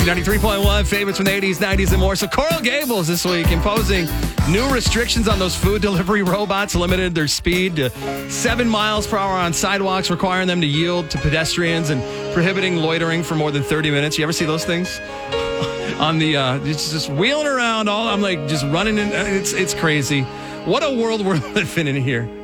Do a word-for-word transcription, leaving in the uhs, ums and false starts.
ninety-three point one, favorites from the eighties, nineties, and more. So Coral Gables this week imposing new restrictions on those food delivery robots, limited their speed to seven miles per hour on sidewalks, requiring them to yield to pedestrians and prohibiting loitering for more than thirty minutes. You ever see those things? On the, uh, it's just wheeling around all, I'm like just running in. It's, it's crazy. What a world we're living in here.